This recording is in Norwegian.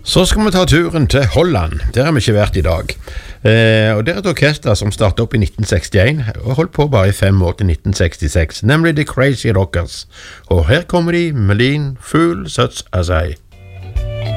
Så skal vi ta turen til Holland. Der har vi ikke vært i dag. Og det er et orkester som startet opp i 1961 og holdt på bare i 5 år til 1966, nemlig The Crazy Rockers. Og her kommer de med din Fool Such As I.